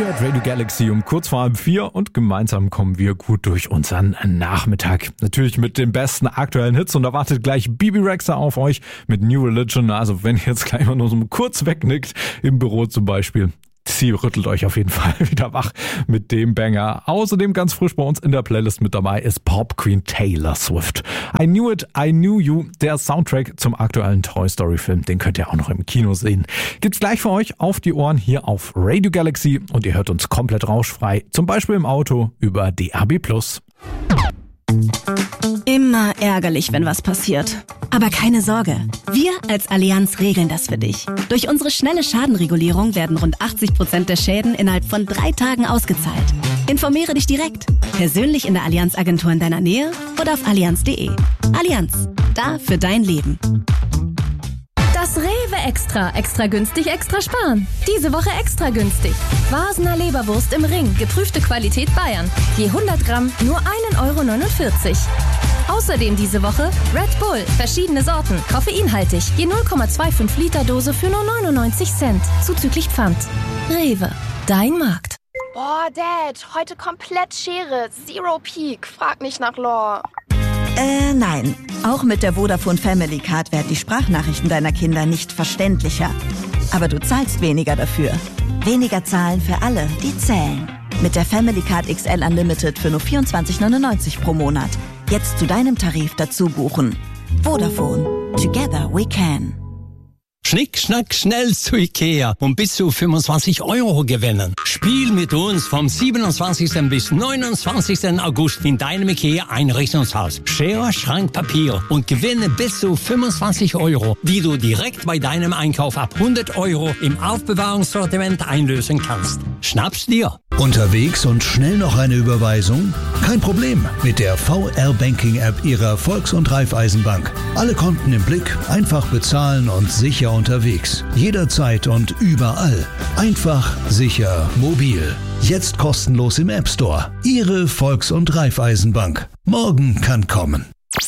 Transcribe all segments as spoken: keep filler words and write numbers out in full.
hört Radio Galaxy um kurz vor halb vier und gemeinsam kommen wir gut durch unseren Nachmittag. Natürlich mit den besten aktuellen Hits und da wartet gleich Bibi Rexha auf euch mit New Religion. Also wenn ihr jetzt gleich mal nur so kurz wegnickt, im Büro zum Beispiel, sie rüttelt euch auf jeden Fall wieder wach mit dem Banger. Außerdem ganz frisch bei uns in der Playlist mit dabei ist Pop Queen Taylor Swift. I Knew It, I Knew You, der Soundtrack zum aktuellen Toy Story Film, den könnt ihr auch noch im Kino sehen. Gibt's gleich für euch auf die Ohren hier auf Radio Galaxy und ihr hört uns komplett rauschfrei, zum Beispiel im Auto über D A B plus. Immer ärgerlich, wenn was passiert. Aber keine Sorge, wir als Allianz regeln das für dich. Durch unsere schnelle Schadenregulierung werden rund achtzig Prozent der Schäden innerhalb von drei Tagen ausgezahlt. Informiere dich direkt, persönlich in der Allianz-Agentur in deiner Nähe oder auf allianz punkt de. Allianz, da für dein Leben. Das Rewe Extra. Extra günstig, extra sparen. Diese Woche extra günstig. Vasener Leberwurst im Ring. Geprüfte Qualität Bayern. Je hundert Gramm nur ein Euro neunundvierzig. Außerdem diese Woche Red Bull. Verschiedene Sorten. Koffeinhaltig. Je null Komma fünfundzwanzig Liter Dose für nur neunundneunzig Cent. Zuzüglich Pfand. Rewe. Dein Markt. Boah, Dad. Heute komplett Schere. Zero Peak. Frag nicht nach Lore. Äh, nein. Auch mit der Vodafone Family Card werden die Sprachnachrichten deiner Kinder nicht verständlicher. Aber du zahlst weniger dafür. Weniger zahlen für alle, die zählen. Mit der Family Card X L Unlimited für nur vierundzwanzig neunundneunzig pro Monat. Jetzt zu deinem Tarif dazu buchen. Vodafone. Together we can. Schnick, schnack, schnell zu Ikea und bis zu fünfundzwanzig Euro gewinnen. Spiel mit uns vom siebenundzwanzigsten bis neunundzwanzigsten August in deinem Ikea-Einrichtungshaus. Schere, Schrank, Papier und gewinne bis zu fünfundzwanzig Euro, die du direkt bei deinem Einkauf ab hundert Euro im Aufbewahrungssortiment einlösen kannst. Schnapp's dir! Unterwegs und schnell noch eine Überweisung? Kein Problem mit der V R-Banking-App Ihrer Volks- und Raiffeisenbank. Alle Konten im Blick, einfach bezahlen und sicher unterwegs. Jederzeit und überall. Einfach, sicher, mobil. Jetzt kostenlos im App Store. Ihre Volks- und Raiffeisenbank. Morgen kann kommen.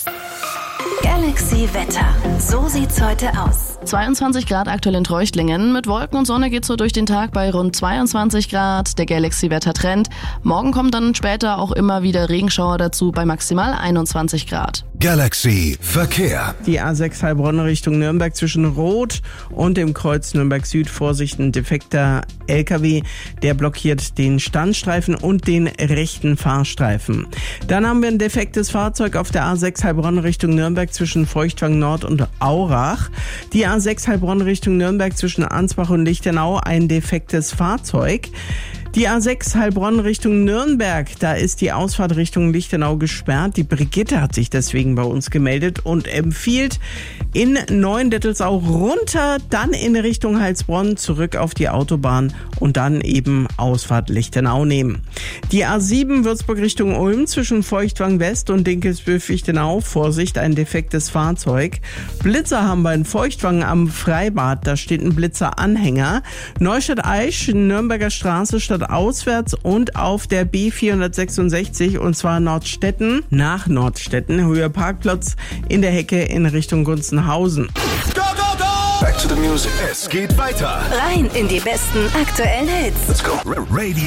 Galaxy Wetter. So sieht's heute aus. zweiundzwanzig Grad aktuell in Treuchtlingen. Mit Wolken und Sonne geht's so durch den Tag bei rund zweiundzwanzig Grad. Der Galaxy-Wetter-Trend. Morgen kommen dann später auch immer wieder Regenschauer dazu bei maximal einundzwanzig Grad. Galaxy Verkehr. Die A sechs Heilbronn Richtung Nürnberg zwischen Rot und dem Kreuz Nürnberg Süd. Vorsicht, ein defekter L K W, der blockiert den Standstreifen und den rechten Fahrstreifen. Dann haben wir ein defektes Fahrzeug auf der A sechs Heilbronn Richtung Nürnberg zwischen Feuchtwang Nord und Aurach. Die A sechs Heilbronn Richtung Nürnberg zwischen Ansbach und Lichtenau, ein defektes Fahrzeug. Die A sechs Heilbronn Richtung Nürnberg, da ist die Ausfahrt Richtung Lichtenau gesperrt. Die Brigitte hat sich deswegen bei uns gemeldet und empfiehlt in Neuendettelsau runter, dann in Richtung Heilsbronn, zurück auf die Autobahn und dann eben Ausfahrt Lichtenau nehmen. Die A sieben Würzburg Richtung Ulm zwischen Feuchtwang West und Dinkelsbühl-Fichtenau, Vorsicht, ein defektes Fahrzeug. Blitzer haben wir in Feuchtwang am Freibad, da steht ein Blitzer-Anhänger. Neustadt-Aisch, Nürnberger Straße, statt auswärts und auf der B vierhundertsechsundsechzig und zwar Nordstetten nach Nordstetten, Höhe Parkplatz in der Hecke in Richtung Gunzenhausen. Go, go, go! Back to the music. Es geht weiter. Rein in die besten aktuellen Hits. Let's go. Radio